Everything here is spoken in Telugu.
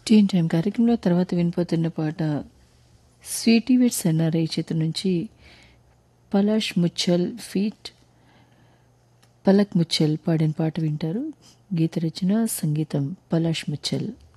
టీన్ టైం కార్యక్రమంలో తర్వాత వినిపోతున్న పాట స్వీటీ వెట్స్ ఎన్ఆర్ఐ చిత్రం నుంచి పలాష్ ముచ్చల్ ఫీట్ పలక్ ముచ్చల్ పాడిన పాట వింటారు. గీత రచన సంగీతం పలాష్ ముచ్చల్.